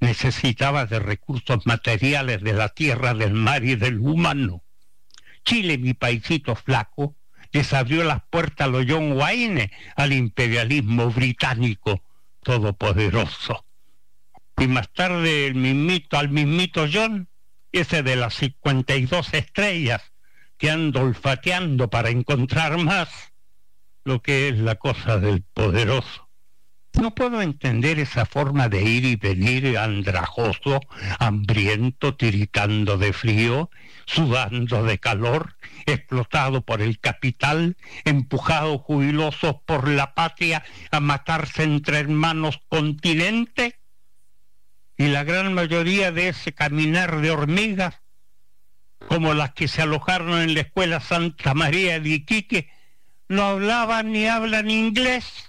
necesitaba de recursos materiales de la tierra, del mar y del humano. Chile, mi paisito flaco, les abrió las puertas a los John Wayne, al imperialismo británico todopoderoso. Y más tarde al mismito John, ese de las 52 estrellas, que anda olfateando para encontrar más, lo que es la cosa del poderoso. No puedo entender esa forma de ir y venir andrajoso, hambriento, tiritando de frío, sudando de calor, explotado por el capital, empujado jubilosos por la patria a matarse entre hermanos continentes, y la gran mayoría de ese caminar de hormigas, como las que se alojaron en la escuela Santa María de Iquique, no hablaban ni hablan inglés,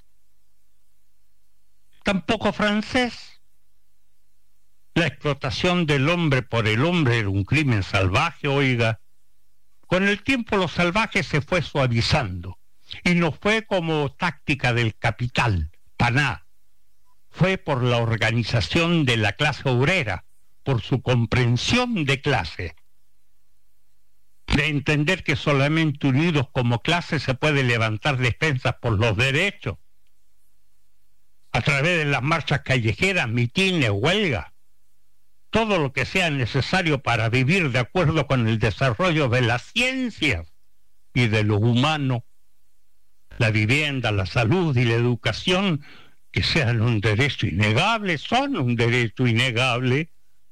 tampoco francés. La explotación del hombre por el hombre era un crimen salvaje, oiga. Con el tiempo lo salvaje se fue suavizando, y no fue como táctica del capital, paná. Fue por la organización de la clase obrera, por su comprensión de clase, de entender que solamente unidos como clase se puede levantar defensas por los derechos, a través de las marchas callejeras, mitines, huelgas, todo lo que sea necesario para vivir de acuerdo con el desarrollo de las ciencias y de lo humano, la vivienda, la salud y la educación, que sean un derecho innegable, son un derecho innegable.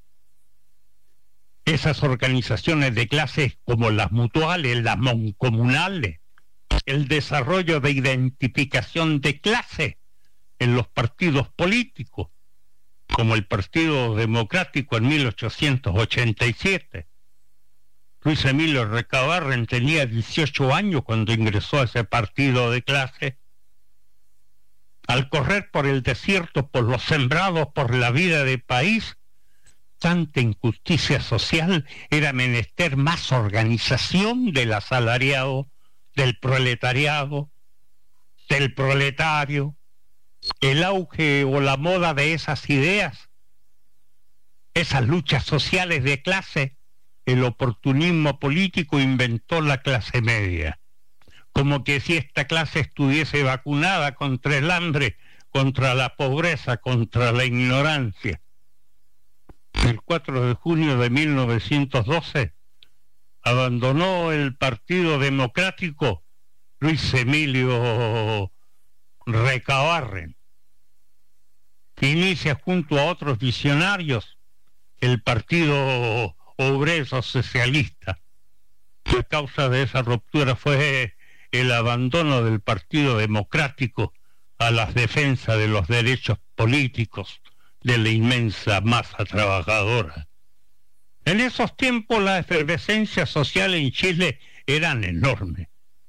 Esas organizaciones de clases como las mutuales, las mancomunales, el desarrollo de identificación de clase en los partidos políticos, como el Partido Democrático en 1887. Luis Emilio Recabarren tenía 18 años cuando ingresó a ese partido de clase. Al correr por el desierto, por los sembrados, por la vida de país, tanta injusticia social, era menester más organización del asalariado, del proletariado, del proletario. El auge o la moda de esas ideas, esas luchas sociales de clase, el oportunismo político inventó la clase media. Como que si esta clase estuviese vacunada contra el hambre, contra la pobreza, contra la ignorancia. El 4 de junio de 1912 abandonó el Partido Democrático Luis Emilio Recabarren. Inicia junto a otros visionarios el Partido Obrero Socialista. La causa de esa ruptura fue el abandono del Partido Democrático a las defensas de los derechos políticos de la inmensa masa trabajadora. En esos tiempos la efervescencia social en Chile eran enormes,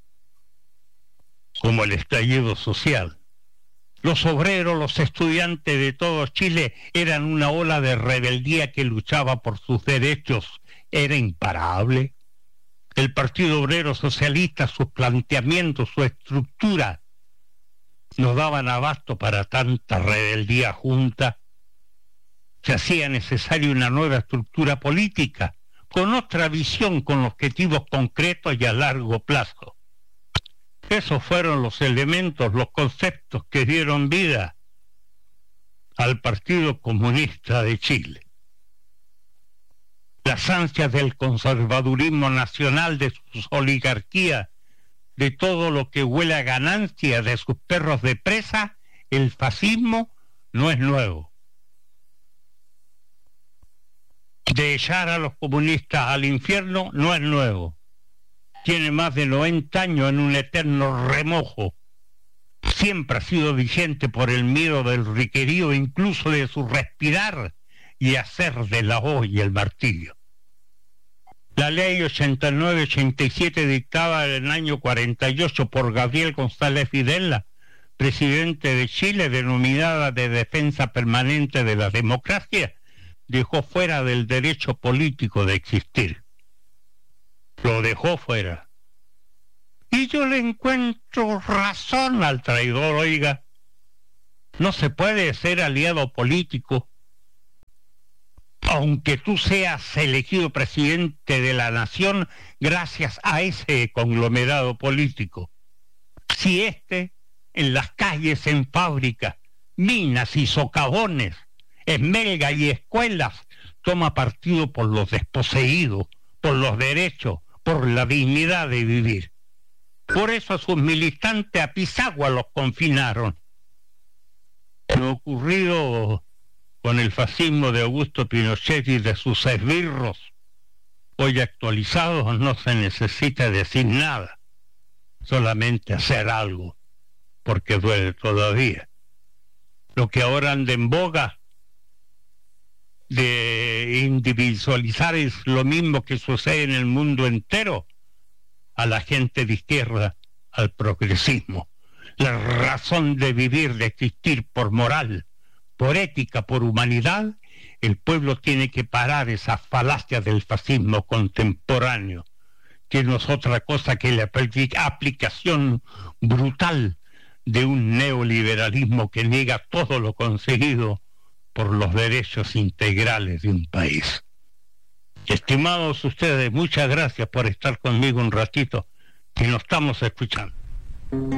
como el estallido social. Los obreros, los estudiantes de todo Chile eran una ola de rebeldía que luchaba por sus derechos. Era imparable. El Partido Obrero Socialista, sus planteamientos, su estructura, no daban abasto para tanta rebeldía junta. Se hacía necesaria una nueva estructura política, con otra visión, con objetivos concretos y a largo plazo. Esos fueron los elementos, los conceptos que dieron vida al Partido Comunista de Chile. Las ansias del conservadurismo nacional, de sus oligarquías, de todo lo que huele a ganancia, de sus perros de presa, el fascismo no es nuevo. De echar a los comunistas al infierno no es nuevo. Tiene más de 90 años en un eterno remojo. Siempre ha sido vigente por el miedo del riquerío, incluso de su respirar y hacer de la hoz y el martillo. La ley 89-87 dictada en el año 48 por Gabriel González Videla, presidente de Chile, denominada de defensa permanente de la democracia, dejó fuera del derecho político de existir. Lo dejó fuera. Y yo le encuentro razón al traidor, oiga. No se puede ser aliado político aunque tú seas elegido presidente de la nación gracias a ese conglomerado político. Si en las calles, en fábricas, minas y socavones, esmelga y escuelas, toma partido por los desposeídos, por los derechos, por la dignidad de vivir. Por eso a sus militantes a Pisagua los confinaron. Lo ocurrido con el fascismo de Augusto Pinochet y de sus esbirros, hoy actualizados, no se necesita decir nada, solamente hacer algo, porque duele todavía. Lo que ahora anda en boga de individualizar es lo mismo que sucede en el mundo entero, a la gente de izquierda, al progresismo. La razón de vivir, de existir por moral, por ética, por humanidad, el pueblo tiene que parar esa falacia del fascismo contemporáneo, que no es otra cosa que la aplicación brutal de un neoliberalismo que niega todo lo conseguido por los derechos integrales de un país. Estimados ustedes, muchas gracias por estar conmigo un ratito, que nos estamos escuchando.